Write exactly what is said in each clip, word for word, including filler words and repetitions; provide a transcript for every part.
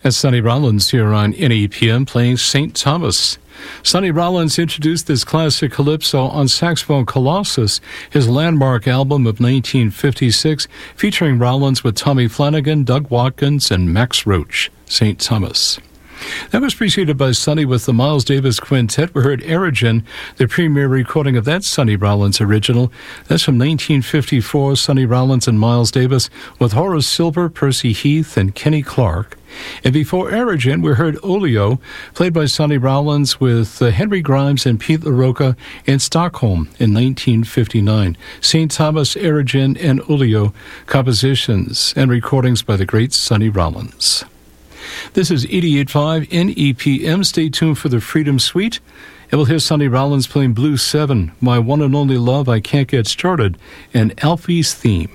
That's Sonny Rollins here on N E P M playing Saint Thomas. Sonny Rollins introduced this classic calypso on Saxophone Colossus, his landmark album of nineteen fifty-six, featuring Rollins with Tommy Flanagan, Doug Watkins, and Max Roach, Saint Thomas. That was preceded by Sonny with the Miles Davis Quintet. We heard Erigen, the premier recording of that Sonny Rollins original. That's from nineteen fifty-four, Sonny Rollins and Miles Davis with Horace Silver, Percy Heath, and Kenny Clark. And before Erigen, we heard Oleo, played by Sonny Rollins with uh, Henry Grimes and Pete LaRocca in Stockholm in nineteen fifty-nine. Saint Thomas, Erigen, and Oleo compositions and recordings by the great Sonny Rollins. This is eighty-eight point five N E P M. Stay tuned for the Freedom Suite. And we'll hear Sonny Rollins playing Blue seven, My One and Only Love, I Can't Get Started, and Alfie's Theme.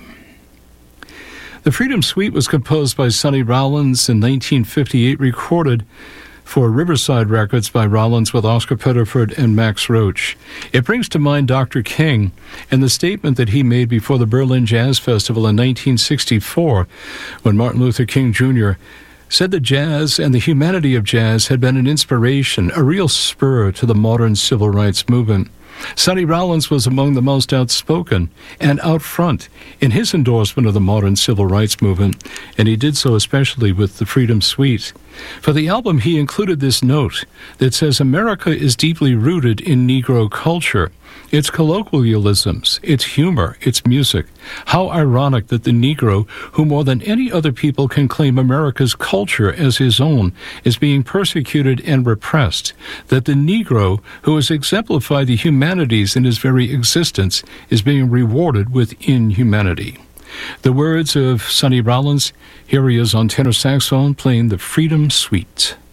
The Freedom Suite was composed by Sonny Rollins in nineteen fifty-eight, recorded for Riverside Records by Rollins with Oscar Pettiford and Max Roach. It brings to mind Doctor King and the statement that he made before the Berlin Jazz Festival in nineteen sixty-four, when Martin Luther King Junior said that jazz and the humanity of jazz had been an inspiration, a real spur to the modern civil rights movement. Sonny Rollins was among the most outspoken and out front in his endorsement of the modern civil rights movement, and he did so especially with the Freedom Suite. For the album, he included this note that says, America is deeply rooted in Negro culture. Its colloquialisms, its humor, its music. How ironic that the Negro, who more than any other people can claim America's culture as his own, is being persecuted and repressed. That the Negro, who has exemplified the humanities in his very existence, is being rewarded with inhumanity. The words of Sonny Rollins. Here he is on tenor saxophone playing the Freedom Suite.